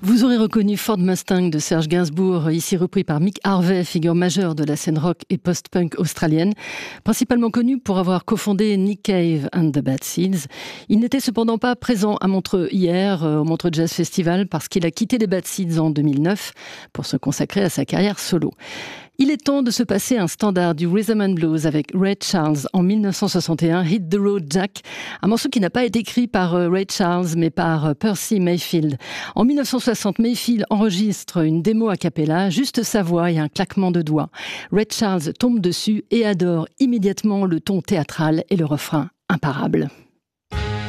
Vous aurez reconnu Ford Mustang de Serge Gainsbourg, ici repris par Mick Harvey, figure majeure de la scène rock et post-punk australienne, principalement connu pour avoir cofondé Nick Cave and the Bad Seeds. Il n'était cependant pas présent à Montreux hier, au Montreux Jazz Festival, parce qu'il a quitté les Bad Seeds en 2009 pour se consacrer à sa carrière solo. Il est temps de se passer un standard du rhythm and blues avec Ray Charles en 1961, Hit the Road Jack, un morceau qui n'a pas été écrit par Ray Charles mais par Percy Mayfield. En 1960, Mayfield enregistre une démo a cappella, juste sa voix et un claquement de doigts. Ray Charles tombe dessus et adore immédiatement le ton théâtral et le refrain imparable.